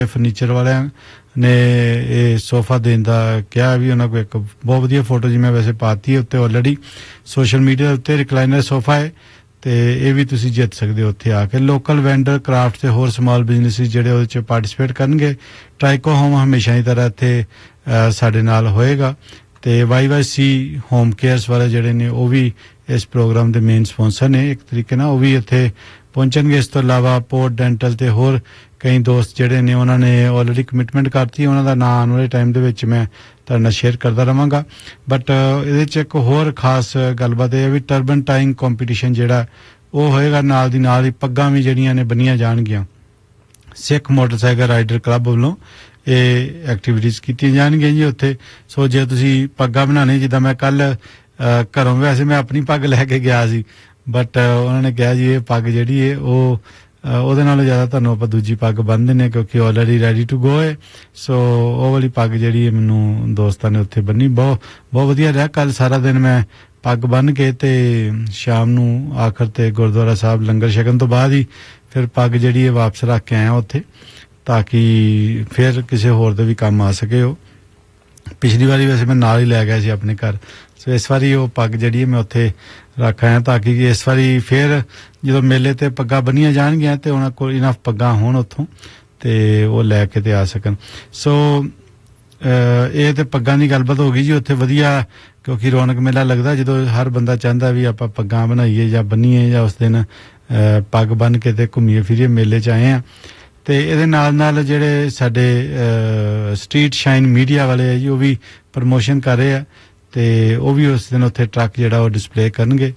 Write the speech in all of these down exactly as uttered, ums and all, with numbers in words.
furniture वाले ने ये सोफा देने का क्या भी उन्होंने एक बहुत वधिया फोटो जी मैं वैसे पाती है उत्ते ऑलरेडी सोशल मीडिया उत्ते रिक्लाइनर सोफा है ते ये भी तुसी जित सकदे हो उत्थे आके लोकल वेंडर क्राफ्ट ते होर स्मॉल बिजनेसेस जेहड़े ओहदे च पार्टिसिपेट करनगे ट्राइको होम हमेशा की तरह इत्थे साडे नाल होएगा ते Y Y C home cares वाले जेहड़े ने वो भी इस प्रोग्राम दे मेन स्पॉन्सर ने एक तरीके नाल वो भी इत्थे पहुंचणगे इस तो इलावा पोर्ट डेंटल ते होर कई दोस्त जेहड़े ने उन्होंने ऑलरेडी कमिटमेंट करती उन्हों का नाम आने वाले टाइम दे विच मैं तुहाडे नाल शेयर करदा रहांगा बट इहदे च एक होर खास गलबात है भी टर्बन टाइंग कंपीटीशन जेहड़ा वो होएगा नाल दी नाल ही पग्गां भी जेहड़ियां ने बन्नियां जाणगीਆਂ सिख मोटरसाइकिल राइडर क्लब ਵੱਲੋਂ ਇਹ ਐਕਟੀਵਿਟੀਜ਼ ਕੀਤੀਆਂ ਜਾਣਗੀਆਂ ਜੀ ਉੱਥੇ ਸੋ ਜੇ ਤੁਸੀਂ ਪੱਗਾਂ ਬਣਾਉਣੀ ਜਿੱਦਾਂ ਮੈਂ ਕੱਲ ਘਰੋਂ ਵੈਸੇ ਮੈਂ ਆਪਣੀ ਪੱਗ ਲੈ ਕੇ ਗਿਆ ਸੀ ਬਟ ਉਹਨਾਂ ਨੇ ਕਿਹਾ ਜੀ ਇਹ ਪੱਗ ਜਿਹੜੀ ਹੈ ਉਹ ਉਹਦੇ ਨਾਲੋਂ ਜ਼ਿਆਦਾ ਤੁਹਾਨੂੰ ਆਪਾਂ ਦੂਜੀ ਪੱਗ ਬੰਨ੍ਹ ਦਿੰਦੇ ਕਿਉਂਕਿ ਆਲਰੇਡੀ ਰੈਡੀ ਟੂ ਗੋ ਹੈ ਸੋ ਉਹ ਵਾਲੀ ਪੱਗ ਜਿਹੜੀ ਹੈ ਮੈਨੂੰ ਦੋਸਤਾਂ ਨੇ ਉੱਥੇ ਬੰਨੀ ਬਹੁਤ ਬਹੁਤ ਵਧੀਆ ਰਿਹਾ ਕੱਲ ਸਾਰਾ ਦਿਨ ਮੈਂ ਪੱਗ ਬੰਨ੍ਹ ਕੇ ਤੇ ਸ਼ਾਮ ਨੂੰ ਆਖਰ ਤੇ ਗੁਰਦੁਆਰਾ ਸਾਹਿਬ ਲੰਗਰ ਛਕਣ ਤੋਂ ਬਾਅਦ ਹੀ ਫਿਰ ਪੱਗ ਜਿਹੜੀ ਹੈ ਵਾਪਸ ਰੱਖ ਕੇ ਆਇਆ ਉੱਥੇ ਤਾਂ ਕਿ ਫਿਰ ਕਿਸੇ ਹੋਰ ਦੇ ਵੀ ਕੰਮ ਆ ਸਕੇ ਉਹ ਪਿਛਲੀ ਵਾਰੀ ਵੈਸੇ ਮੈਂ ਨਾਲ ਹੀ ਲੈ ਗਿਆ ਸੀ ਆਪਣੇ ਘਰ ਸੋ ਇਸ ਵਾਰੀ ਉਹ ਪੱਗ ਜਿਹੜੀ ਹੈ ਮੈਂ ਉੱਥੇ ਰੱਖ ਆਇਆ ਤਾਂ ਕਿ ਇਸ ਵਾਰੀ ਫਿਰ ਜਦੋਂ ਮੇਲੇ ਤੇ ਪੱਗਾਂ ਬੰਨੀਆਂ ਜਾਣਗੀਆਂ ਤੇ ਉਹਨਾਂ ਕੋਲ ਇਨਫ ਪੱਗਾਂ ਹੋਣ ਉੱਥੋਂ ਤੇ ਉਹ ਲੈ ਕੇ ਤੇ ਆ ਸਕਣ ਸੋ ਇਹ ਤੇ ਪੱਗਾਂ ਦੀ ਗੱਲਬਾਤ ਹੋ ਗਈ ਜੀ ਉੱਥੇ ਵਧੀਆ ਕਿਉਂਕਿ ਰੌਣਕ ਮੇਲਾ ਲੱਗਦਾ ਜਦੋਂ ਹਰ ਬੰਦਾ ਚਾਹੁੰਦਾ ਵੀ ਆਪਾਂ ਪੱਗਾਂ ਬਣਾਈਏ ਜਾਂ ਬੰਨੀਏ ਜਾਂ ਉਸ ਦਿਨ ਪੱਗ ਬੰਨ ਕੇ ਤੇ ਘੁੰਮੀਏ ਫਿਰੀਏ ਮੇਲੇ 'ਚ ਆਏ ਆ ਤੇ ਇਹਦੇ ਨਾਲ ਨਾਲ ਜਿਹੜੇ ਸਾਡੇ ਸਟਰੀਟ ਸ਼ਾਈਨ ਮੀਡੀਆ ਵਾਲੇ ਆ ਜੀ ਉਹ ਵੀ ਪ੍ਰਮੋਸ਼ਨ ਕਰ ਰਹੇ ਆ ਤੇ ਉਹ ਵੀ ਉਸ ਦਿਨ ਉੱਥੇ ਟਰੱਕ ਜਿਹੜਾ ਉਹ ਡਿਸਪਲੇ ਕਰਨਗੇ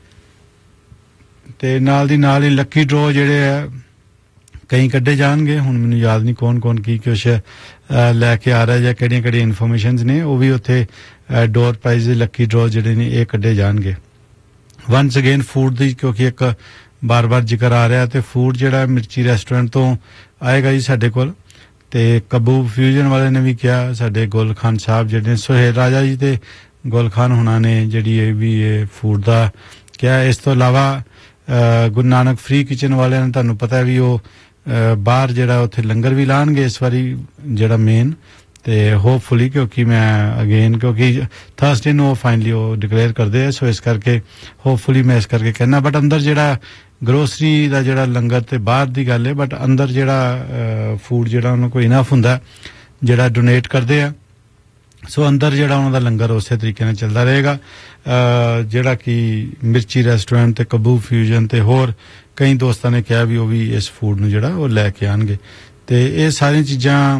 ਤੇ ਨਾਲ ਦੀ ਨਾਲ ਹੀ ਲੱਕੀ ਡਰੋ ਜਿਹੜੇ ਆ ਕਈ ਕੱਢੇ ਜਾਣਗੇ ਹੁਣ ਮੈਨੂੰ ਯਾਦ ਨਹੀਂ ਕੌਣ ਕੌਣ ਕੀ ਕੁਛ ਲੈ ਕੇ ਆ ਰਿਹਾ ਜਾਂ ਕਿਹੜੀਆਂ ਕਿਹੜੀਆਂ ਇਨਫੋਰਮੇਸ਼ਨਸ ਨੇ ਉਹ ਵੀ ਉੱਥੇ ਡੋਰ ਪ੍ਰਾਈਜ਼ ਦੇ ਲੱਕੀ ਡਰੋ ਜਿਹੜੇ ਨੇ ਇਹ ਕੱਢੇ ਜਾਣਗੇ ਵਨਸ ਅਗੇਨ ਫੂਡ ਦੀ ਕਿਉਂਕਿ ਇੱਕ ਬਾਰ-ਬਾਰ ਜ਼ਿਕਰ ਆ ਰਿਹਾ ਤੇ ਫੂਡ ਜਿਹੜਾ ਮਿਰਚੀ ਰੈਸਟੋਰੈਂਟ ਤੋਂ ਆਏਗਾ ਜੀ ਸਾਡੇ ਕੋਲ ਤੇ ਕਬੂਬ ਫਿਊਜ਼ਨ ਵਾਲੇ ਨੇ ਵੀ ਕਿਹਾ ਸਾਡੇ ਗੁਲ ਖਾਨ ਸਾਹਿਬ ਜਿਹੜੇ ਸੁਹੇਲ ਰਾਜਾ ਜੀ ਤੇ ਗੁਲ ਖਾਨ ਹੁਣਾਂ ਨੇ ਜਿਹੜੀ ਇਹ ਵੀ ਇਹ ਫੂਡ ਦਾ ਕਿਹਾ ਇਸ ਤੋਂ ਇਲਾਵਾ ਗੁਰੂ ਨਾਨਕ ਫ੍ਰੀ ਕਿਚਨ ਵਾਲਿਆਂ ਨੇ ਤੁਹਾਨੂੰ ਪਤਾ ਵੀ ਉਹ ਬਾਹਰ ਜਿਹੜਾ ਉੱਥੇ ਲੰਗਰ ਵੀ ਲਾਣਗੇ ਇਸ ਵਾਰੀ ਜਿਹੜਾ ਮੇਨ ਤੇ ਹੋਪਫੁਲੀ ਕਿਉਂਕਿ ਮੈਂ ਅਗੇਨ ਕਿਉਂਕਿ ਥਰਸਡੇ ਨੂੰ ਉਹ ਫਾਈਨਲੀ ਉਹ ਡਿਕਲੇਅਰ ਕਰਦੇ ਆ ਸੋ ਇਸ ਕਰਕੇ ਹੋਪਫੁਲੀ ਮੈਂ ਇਸ ਕਰਕੇ ਕਹਿਣਾ ਬਟ ਅੰਦਰ ਜਿਹੜਾ ਗਰੋਸਰੀ ਦਾ ਜਿਹੜਾ ਲੰਗਰ ਤੇ ਬਾਹਰ ਦੀ ਗੱਲ ਹੈ ਬਟ ਅੰਦਰ ਜਿਹੜਾ ਫੂਡ ਜਿਹੜਾ ਉਹਨਾਂ ਕੋਲ ਇਨਫ ਹੁੰਦਾ ਜਿਹੜਾ ਡੋਨੇਟ ਕਰਦੇ ਆ ਸੋ ਅੰਦਰ ਜਿਹੜਾ ਉਹਨਾਂ ਦਾ ਲੰਗਰ ਉਸੇ ਤਰੀਕੇ ਨਾਲ ਚੱਲਦਾ ਰਹੇਗਾ ਜਿਹੜਾ ਕਿ ਮਿਰਚੀ ਰੈਸਟੋਰੈਂਟ ਤੇ ਕਬੂਬ ਫਿਊਜ਼ਨ ਤੇ ਹੋਰ ਕਈ ਦੋਸਤਾਂ ਨੇ ਕਿਹਾ ਵੀ ਉਹ ਵੀ ਇਸ ਫੂਡ ਨੂੰ ਜਿਹੜਾ ਉਹ ਲੈ ਕੇ ਆਣਗੇ ਤੇ ਇਹ ਸਾਰੀਆਂ ਚੀਜ਼ਾਂ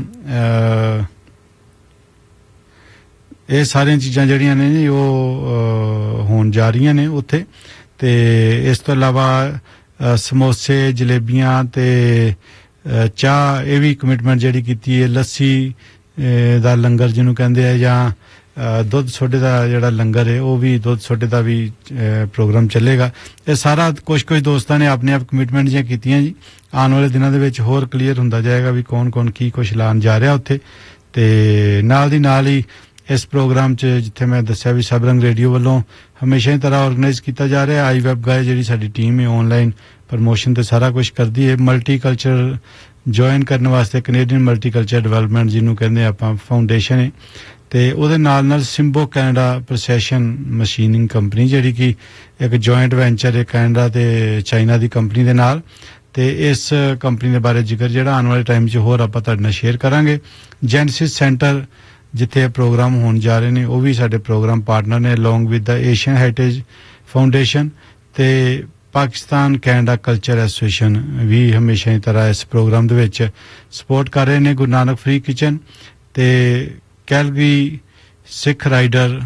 ਇਹ ਸਾਰੀਆਂ ਚੀਜ਼ਾਂ ਜਿਹੜੀਆਂ ਨੇ ਜੀ ਉਹ ਹੋਣ ਜਾ ਰਹੀਆਂ ਨੇ ਉੱਥੇ ਤੇ ਇਸ ਤੋਂ ਇਲਾਵਾ ਸਮੋਸੇ ਜਲੇਬੀਆਂ ਤੇ ਚਾਹ ਇਹ ਵੀ ਕਮਿਟਮੈਂਟ ਜਿਹੜੀ ਕੀਤੀ ਹੈ ਲੱਸੀ ਦਾ ਲੰਗਰ ਜਿਹਨੂੰ ਕਹਿੰਦੇ ਆ ਜਾਂ ਦੁੱਧ ਸੋਡੇ ਦਾ ਜਿਹੜਾ ਲੰਗਰ ਹੈ ਉਹ ਵੀ ਦੁੱਧ ਸੋਡੇ ਦਾ ਵੀ ਪ੍ਰੋਗਰਾਮ ਚੱਲੇਗਾ ਇਹ ਸਾਰਾ ਕੁਝ ਕੁਝ ਦੋਸਤਾਂ ਨੇ ਆਪਣੇ ਆਪ ਕਮਿਟਮੈਂਟ ਜਿਹੀਆਂ ਕੀਤੀਆਂ ਜੀ ਆਉਣ ਵਾਲੇ ਦਿਨਾਂ ਦੇ ਵਿੱਚ ਹੋਰ ਕਲੀਅਰ ਹੁੰਦਾ ਜਾਏਗਾ ਵੀ ਕੌਣ ਕੌਣ ਕੀ ਕੁਛ ਲਾਉਣ ਜਾ ਰਿਹਾ ਉੱਥੇ ਤੇ ਨਾਲ ਦੀ ਨਾਲ ਹੀ ਇਸ ਪ੍ਰੋਗਰਾਮ 'ਚ ਜਿੱਥੇ ਮੈਂ ਦੱਸਿਆ ਵੀ ਸਬਰੰਗ ਰੇਡੀਓ ਵੱਲੋਂ ਹਮੇਸ਼ਾ ਹੀ ਤਰ੍ਹਾਂ ਆਰਗੇਨਾਈਜ਼ ਕੀਤਾ ਜਾ ਰਿਹਾ ਆਈ ਵੈਬ ਗਾਏ ਜਿਹੜੀ ਸਾਡੀ ਟੀਮ ਹੈ ਆਨਲਾਈਨ ਪ੍ਰਮੋਸ਼ਨ ਤੇ ਸਾਰਾ ਕੁਝ ਕਰਦੀ ਹੈ ਮਲਟੀ ਕਲਚਰ ਜੁਆਇਨ ਕਰਨ ਵਾਸਤੇ ਕੈਨੇਡੀਅਨ ਮਲਟੀ ਕਲਚਰ ਡਿਵੈਲਪਮੈਂਟ ਜਿਹਨੂੰ ਕਹਿੰਦੇ ਆਪਾਂ ਫਾਊਂਡੇਸ਼ਨ ਹੈ ਤੇ ਉਹਦੇ ਨਾਲ ਨਾਲ ਸਿੰਬੋ ਕੈਨੇਡਾ ਪ੍ਰੋਸੈਸ਼ਨ ਮਸ਼ੀਨਿੰਗ ਕੰਪਨੀ ਜਿਹੜੀ ਕਿ ਇੱਕ ਜੁਆਇੰਟ ਵੈਂਚਰ ਹੈ ਕੈਨੇਡਾ ਤੇ ਚਾਈਨਾ ਦੀ ਕੰਪਨੀ ਦੇ ਨਾਲ ਤੇ ਇਸ ਕੰਪਨੀ ਦੇ ਬਾਰੇ ਜ਼ਿਕਰ ਜਿਹੜਾ ਆਉਣ ਵਾਲੇ ਟਾਈਮ 'ਚ ਹੋਰ ਆਪਾਂ ਤੁਹਾਡੇ ਨਾਲ ਸ਼ੇਅਰ ਕਰਾਂਗੇ ਜੈਨਸਿਸ ਸੈਂਟਰ ਜਿੱਥੇ ਪ੍ਰੋਗਰਾਮ ਹੋਣ ਜਾ ਰਹੇ ਨੇ ਉਹ ਵੀ ਸਾਡੇ ਪ੍ਰੋਗਰਾਮ ਪਾਰਟਨਰ ਨੇ along with the Asian heritage foundation ਤੇ ਪਾਕਿਸਤਾਨ ਕੈਨੇਡਾ ਕਲਚਰ ਐਸੋਸੀਏਸ਼ਨ ਵੀ ਹਮੇਸ਼ਾ ਹੀ ਤਰ੍ਹਾਂ ਇਸ ਪ੍ਰੋਗਰਾਮ ਦੇ ਵਿੱਚ ਸਪੋਰਟ ਕਰ ਰਹੇ ਨੇ ਗੁਰੂ ਨਾਨਕ ਫ੍ਰੀ ਕਿਚਨ ਤੇ ਕੈਲਗਰੀ ਸਿੱਖ ਰਾਈਡਰ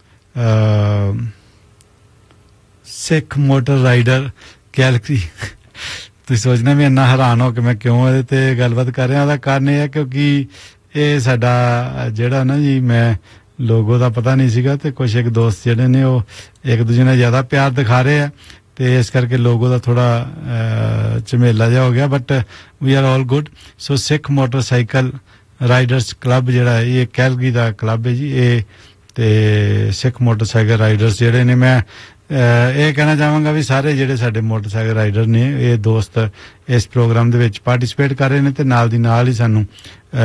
ਸਿੱਖ ਮੋਟਰ ਰਾਈਡਰ ਕੈਲਗਰੀ ਤੁਸੀਂ ਸੋਚਣਾ ਵੀ ਇੰਨਾ ਹੈਰਾਨ ਹੋ ਕੇ ਮੈਂ ਕਿਉਂ ਇਹਦੇ ਤੇ ਗੱਲਬਾਤ ਕਰ ਰਿਹਾ ਉਹਦਾ ਕਾਰਨ ਇਹ ਹੈ ਕਿਉਂਕਿ ਇਹ ਸਾਡਾ ਜਿਹੜਾ ਨਾ ਜੀ ਮੈਂ ਲੋਗੋ ਦਾ ਪਤਾ ਨਹੀਂ ਸੀਗਾ ਤੇ ਕੁਝ ਇੱਕ ਦੋਸਤ ਜਿਹੜੇ ਨੇ ਉਹ ਇੱਕ ਦੂਜੇ ਨਾਲ ਜ਼ਿਆਦਾ ਪਿਆਰ ਦਿਖਾ ਰਹੇ ਆ ਤੇ ਇਸ ਕਰਕੇ ਲੋਗੋ ਦਾ ਥੋੜਾ ਝਮੇਲਾ ਜਿਹਾ ਹੋ ਗਿਆ but we are all good so Sikh motorcycle riders club ਜਿਹੜਾ ਇਹ ਕੈਲਗਰੀ ਦਾ ਕਲੱਬ ਹੈ ਜੀ ਇਹ ਤੇ ਸਿੱਖ ਮੋਟਰਸਾਈਕਲ ਰਾਈਡਰਸ ਜਿਹੜੇ ਨੇ ਮੈਂ ਇਹ ਕਹਿਣਾ ਚਾਹਾਂਗਾ ਵੀ ਸਾਰੇ ਜਿਹੜੇ ਸਾਡੇ ਮੋਟਰਸਾਈਕਲ ਰਾਈਡਰ ਨੇ ਇਹ ਦੋਸਤ ਇਸ ਪ੍ਰੋਗਰਾਮ ਦੇ ਵਿੱਚ ਪਾਰਟਿਸਿਪੇਟ ਕਰ ਰਹੇ ਨੇ ਤੇ ਨਾਲ ਦੀ ਨਾਲ ਹੀ ਸਾਨੂੰ